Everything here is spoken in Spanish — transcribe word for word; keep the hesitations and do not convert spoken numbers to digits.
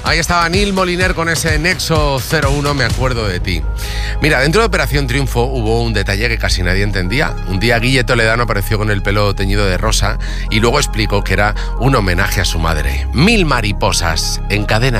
Ahí estaba Neil Moliner con ese Nexo cero uno, me acuerdo de ti. Mira, dentro de Operación Triunfo hubo un detalle que casi nadie entendía. Un día Guille Toledano apareció con el pelo teñido de rosa y luego explicó que era un homenaje a su madre. Mil mariposas en cadena.